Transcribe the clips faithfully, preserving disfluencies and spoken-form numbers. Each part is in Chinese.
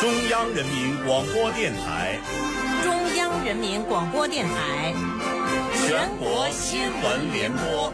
中央人民广播电台， 中央人民广播电台， 全国新闻联播。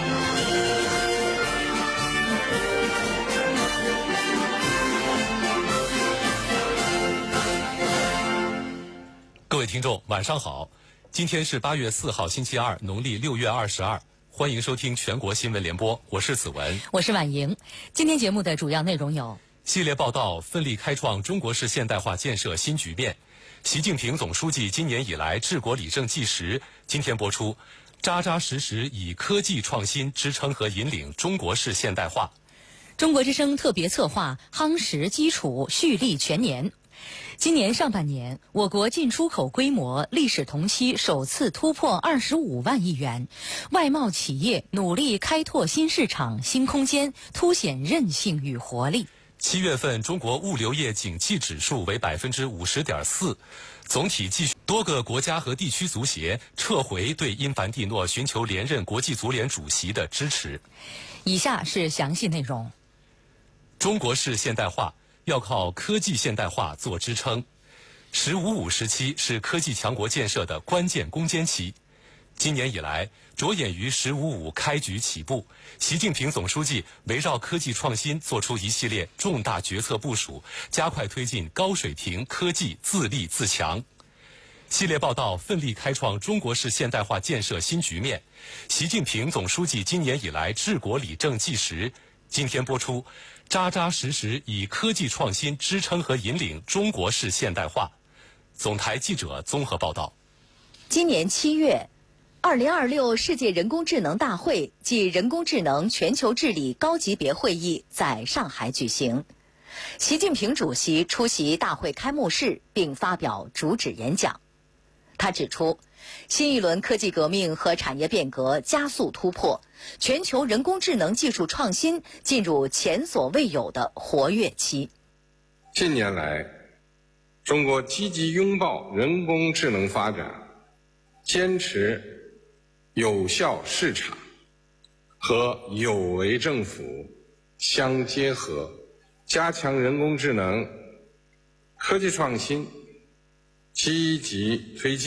各位听众，晚上好！今天是八月四号，星期二，农历六月二十二。欢迎收听全国新闻联播，我是子文， 我是婉莹。今天节目的主要内容有： 系列报道奋力开创中国式现代化建设新局面，习近平总书记今年以来治国理政纪实，今天播出，扎扎实实以科技创新支撑和引领中国式现代化。 中国之声特别策划夯实基础蓄力全年。今年上半年，我国进出口规模历史同期首次突破二十五万亿元，外贸企业努力开拓新市场、新空间，凸显韧性与活力。 七月份中国物流业景气指数为百分之五十点四，总体继续。多个国家和地区足协撤回对因凡蒂诺寻求连任国际足联主席的支持。 以下是详细内容。 中国式现代化要靠科技现代化做支撑。十五五时期是科技强国建设的关键攻坚期。今年以来，着眼于十五五开局起步，习近平总书记围绕科技创新作出一系列重大决策部署，加快推进高水平科技自立自强。系列报道奋力开创中国式现代化建设新局面，习近平总书记今年以来治国理政纪实，今天播出，扎扎实实以科技创新支撑和引领中国式现代化。总台记者综合报道。 今年七月，二零二六世界人工智能大会暨人工智能全球治理高级别会议在上海举行。习近平主席出席大会开幕式并发表主旨演讲。他指出，新一轮科技革命和产业变革加速突破，全球人工智能技术创新进入前所未有的活跃期。 近年来，中国积极拥抱人工智能发展，坚持有效市场和有为政府相结合，加强人工智能科技创新，积极推进